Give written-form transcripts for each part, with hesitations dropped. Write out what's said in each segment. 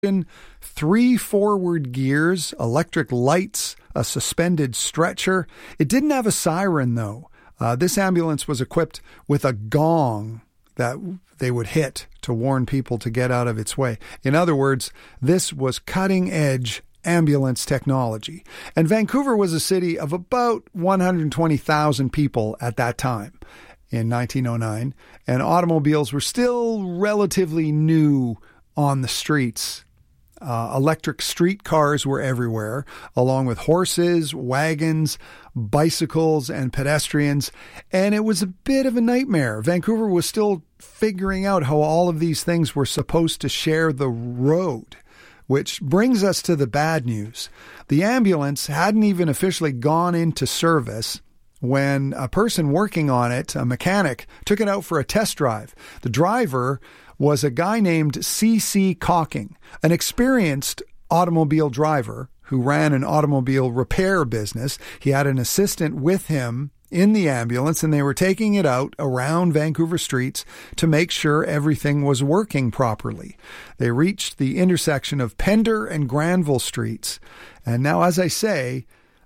3 forward gears, electric lights, a suspended stretcher. It didn't have a siren, though. This ambulance was equipped with a gong that they would hit to warn people to get out of its way. In other words, this was cutting-edge ambulance technology. And Vancouver was a city of about 120,000 people at that time in 1909, and automobiles were still relatively new on the streets. Electric streetcars were everywhere, along with horses, wagons, bicycles, and pedestrians. And it was a bit of a nightmare. Vancouver was still figuring out how all of these things were supposed to share the road. Which brings us to the bad news. The ambulance hadn't even officially gone into service when a person working on it, a mechanic, took it out for a test drive. The driver was a guy named C.C. Cocking, an experienced automobile driver who ran an automobile repair business. He had an assistant with him in the ambulance, and they were taking it out around Vancouver streets to make sure everything was working properly. They reached the intersection of Pender and Granville Streets. And now, as I say,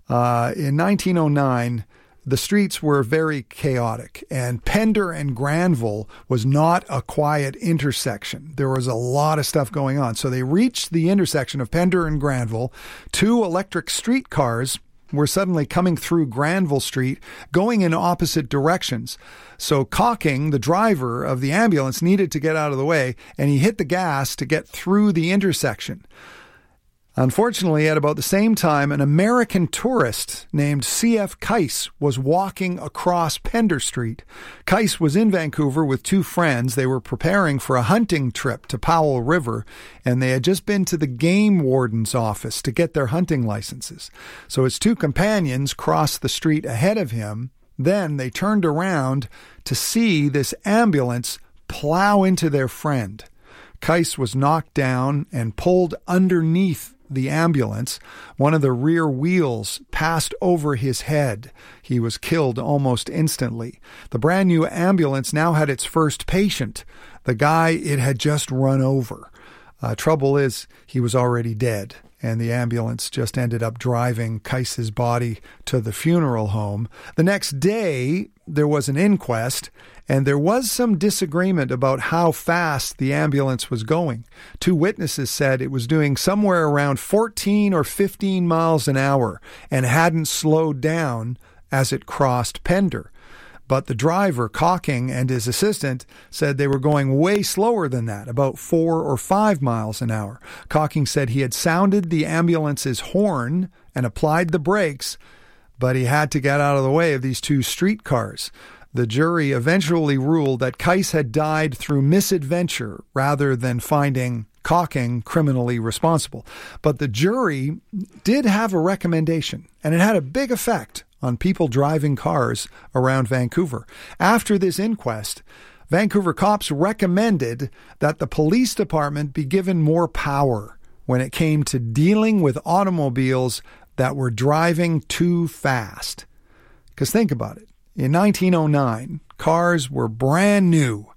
in 1909, the streets were very chaotic, and Pender and Granville was not a quiet intersection. There was a lot of stuff going on. So they reached the intersection of Pender and Granville. 2 electric streetcars were suddenly coming through Granville Street, going in opposite directions. So Cocking, the driver of the ambulance, needed to get out of the way, and he hit the gas to get through the intersection. Unfortunately, at about the same time, an American tourist named C.F. Keiss was walking across Pender Street. Keiss was in Vancouver with 2 friends. They were preparing for a hunting trip to Powell River, and they had just been to the game warden's office to get their hunting licenses. So his 2 companions crossed the street ahead of him. Then they turned around to see this ambulance plow into their friend. Keiss was knocked down and pulled underneath the ambulance. One of the rear wheels passed over his head. He was killed almost instantly. The brand new ambulance now had its first patient, the guy it had just run over. Trouble is, he was already dead, and the ambulance just ended up driving Keiss's body to the funeral home. The next day, there was an inquest, and there was some disagreement about how fast the ambulance was going. 2 witnesses said it was doing somewhere around 14 or 15 miles an hour and hadn't slowed down as it crossed Pender. But the driver, Cocking, and his assistant said they were going way slower than that, about 4 or 5 miles an hour. Cocking said he had sounded the ambulance's horn and applied the brakes, but he had to get out of the way of these 2 streetcars. The jury eventually ruled that Keiss had died through misadventure rather than finding Cocking criminally responsible. But the jury did have a recommendation, and it had a big effect on people driving cars around Vancouver. After this inquest, Vancouver cops recommended that the police department be given more power when it came to dealing with automobiles that were driving too fast. Because think about it. In 1909, cars were brand new.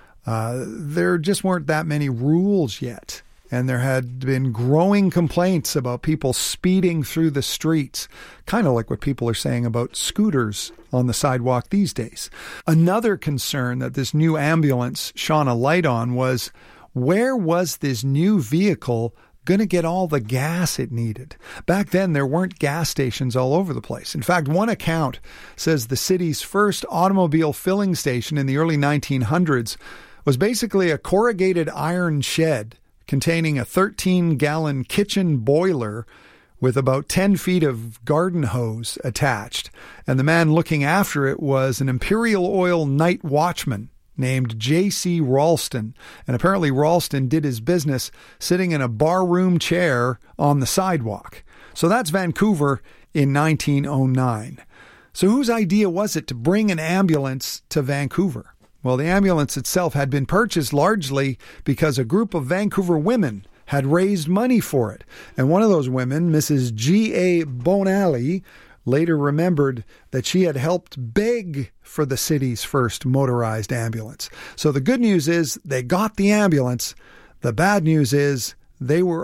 There just weren't that many rules yet. And there had been growing complaints about people speeding through the streets, kind of like what people are saying about scooters on the sidewalk these days. Another concern that this new ambulance shone a light on was, where was this new vehicle going to get all the gas it needed? Back then, there weren't gas stations all over the place. In fact, one account says the city's first automobile filling station in the early 1900s was basically a corrugated iron shed containing a 13-gallon kitchen boiler with about 10 feet of garden hose attached. And the man looking after it was an Imperial Oil night watchman named J.C. Ralston. And apparently Ralston did his business sitting in a barroom chair on the sidewalk. So that's Vancouver in 1909. So whose idea was it to bring an ambulance to Vancouver? Well, the ambulance itself had been purchased largely because a group of Vancouver women had raised money for it. And one of those women, Mrs. G.A. Bonally, later remembered that she had helped beg for the city's first motorized ambulance. So the good news is they got the ambulance. The bad news is They were